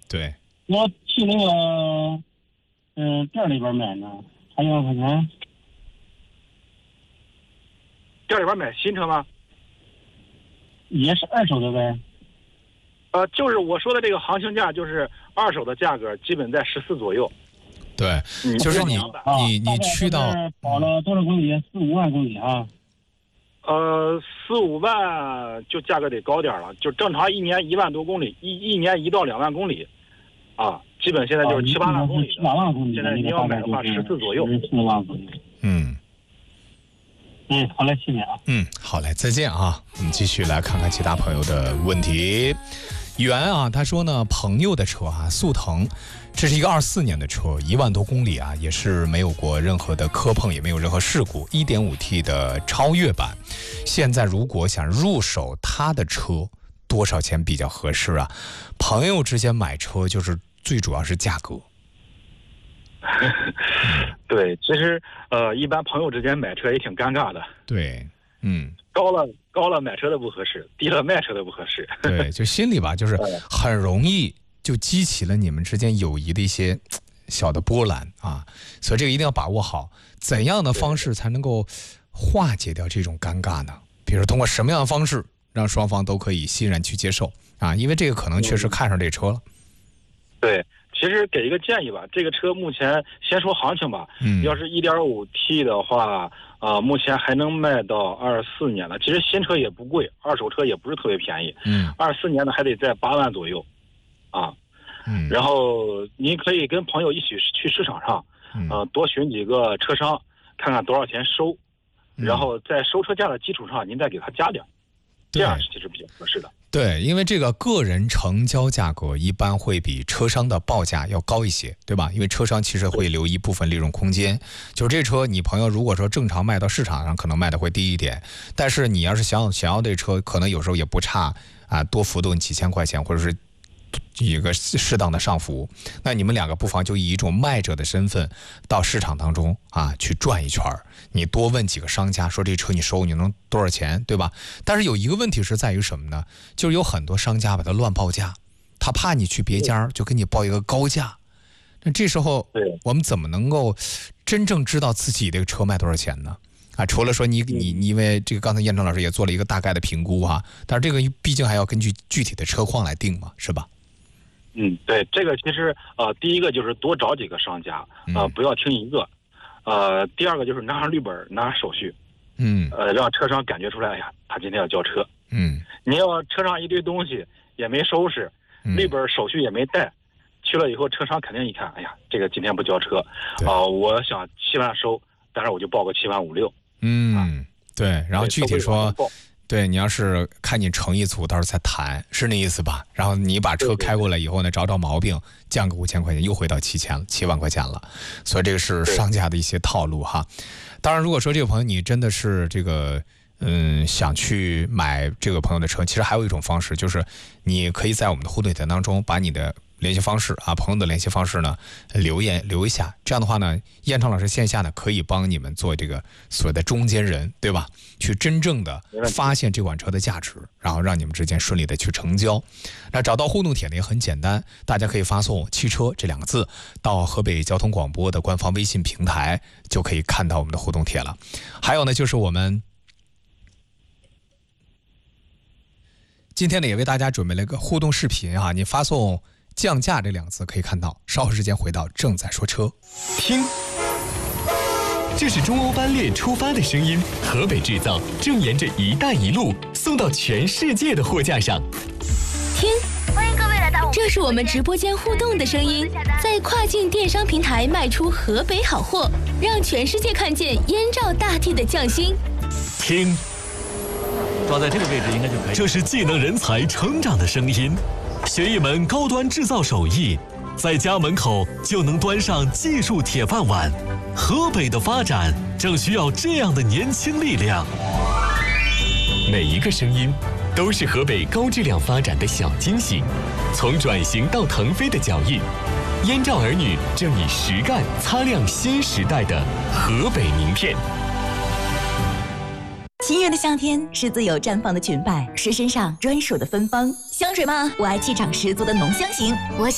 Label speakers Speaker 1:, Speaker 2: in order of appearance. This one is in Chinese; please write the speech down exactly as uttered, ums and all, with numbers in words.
Speaker 1: 对，
Speaker 2: 我去那个嗯、呃、店里边买呢，才一万块钱。
Speaker 3: 店里边买新车吗？
Speaker 2: 也是二手的呗。
Speaker 3: 呃，就是我说的这个行情价，就是二手的价格，基本在十四左右。
Speaker 1: 对，
Speaker 3: 嗯、
Speaker 1: 就是你
Speaker 2: 啊、
Speaker 1: 你你去到
Speaker 2: 跑了多少公里？四五万公里啊。
Speaker 3: 呃，四五万就价格得高点了，就正常一年一万多公里，一一年一到两万公里，啊，基本现在就是七八万公里。
Speaker 2: 七八万公里。
Speaker 3: 现在你要买的话，十四左右。
Speaker 2: 十四万公里。
Speaker 1: 嗯。
Speaker 2: 嗯，好嘞，谢谢啊。
Speaker 1: 嗯，好嘞，再见啊。我们继续来看看其他朋友的问题。袁啊，他说呢，朋友的车啊，速腾，这是一个二四年的车，一万多公里啊，也是没有过任何的磕碰，也没有任何事故， 一点五 T 的超越版。现在如果想入手他的车，多少钱比较合适啊？朋友之间买车就是最主要是价格。
Speaker 3: 对，其实呃，一般朋友之间买车也挺尴尬的。
Speaker 1: 对，嗯，
Speaker 3: 高了高了买车的不合适，低了卖车的不合适。
Speaker 1: 对，就心里吧，就是很容易就激起了你们之间友谊的一些小的波澜啊，所以这个一定要把握好。怎样的方式才能够化解掉这种尴尬呢？比如通过什么样的方式让双方都可以欣然去接受啊？因为这个可能确实看上这车了。
Speaker 3: 对。其实给一个建议吧，这个车目前先说行情吧，嗯，要是 一点五 T 的话，呃，目前还能卖到二四年的。其实新车也不贵，二手车也不是特别便宜，嗯，二四年的还得在八万左右，啊，嗯，然后您可以跟朋友一起去市场上，呃，多寻几个车商，看看多少钱收，然后在收车价的基础上，您再给他加点，这样其实比较合适的。
Speaker 1: 对，因为这个个人成交价格一般会比车商的报价要高一些，对吧？因为车商其实会留一部分利润空间。就是这车，你朋友如果说正常卖到市场上，可能卖的会低一点，但是你要是想想要这车，可能有时候也不差啊，多浮动几千块钱，或者是一个适当的上浮。那你们两个不妨就以一种卖者的身份到市场当中啊去转一圈，你多问几个商家说这车你收你能多少钱，对吧？但是有一个问题是在于什么呢？就是有很多商家把它乱报价，他怕你去别家就给你报一个高价。那这时候我们怎么能够真正知道自己这个车卖多少钱呢？啊，除了说你你你因为这个刚才燕城老师也做了一个大概的评估啊，但是这个毕竟还要根据具体的车况来定嘛，是吧？
Speaker 3: 嗯，对，这个其实呃，第一个就是多找几个商家，呃，不要听一个，呃，第二个就是拿上绿本，拿上手续，嗯，呃，让车商感觉出来，哎呀，他今天要交车，嗯，你要车上一堆东西也没收拾，绿本手续也没带，去了以后车商肯定一看，哎呀，这个今天不交车，啊、呃，我想七万收，但是我就报个七万五六，
Speaker 1: 嗯，啊、对，然后具体说。对，你要是看你诚意足，到时候再谈，是那意思吧？然后你把车开过来以后呢，找找毛病，降个五千块钱，又回到七千了，七万块钱了。所以这个是商家的一些套路哈。当然，如果说这个朋友你真的是这个嗯想去买这个朋友的车，其实还有一种方式，就是你可以在我们的互动帖当中把你的联系方式啊，朋友的联系方式呢留言留一下，这样的话呢，燕城老师线下呢可以帮你们做这个所谓的中间人，对吧？去真正的发现这款车的价值，然后让你们之间顺利的去成交。那找到互动帖呢也很简单，大家可以发送汽车这两个字到河北交通广播的官方微信平台，就可以看到我们的互动帖了。还有呢，就是我们今天呢也为大家准备了一个互动视频啊，你发送降价这两个字可以看到，稍后时间回到正在说车。
Speaker 4: 听，这是中欧班列出发的声音，河北制造正沿着一带一路送到全世界的货架上。
Speaker 5: 听，欢迎各位来到，这是我们直播间互动的声音，在跨境电商平台卖出河北好货，让全世界看见燕赵大地的匠心。
Speaker 4: 听，
Speaker 6: 抓在这个位置应该就可以。
Speaker 4: 这是技能人才成长的声音。学一门高端制造手艺，在家门口就能端上技术铁饭碗。河北的发展正需要这样的年轻力量。每一个声音都是河北高质量发展的小惊喜，从转型到腾飞的脚印，燕赵儿女正以实干擦亮新时代的河北名片。
Speaker 7: 七月的夏天是自由绽放的裙摆，是身上专属的芬芳。香水吗？我爱气场十足的浓香型。我